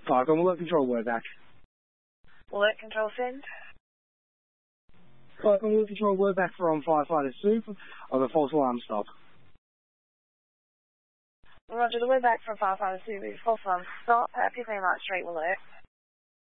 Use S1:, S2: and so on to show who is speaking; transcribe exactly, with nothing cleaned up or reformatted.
S1: Falcon, alert control, we're back.
S2: Alert control send.
S1: Falcon, alert control, we're back from Firefighter Soup of a false alarm stop.
S2: Roger, the way back from Firefighter Soup, false alarm stop at fifteen March Street, Alert.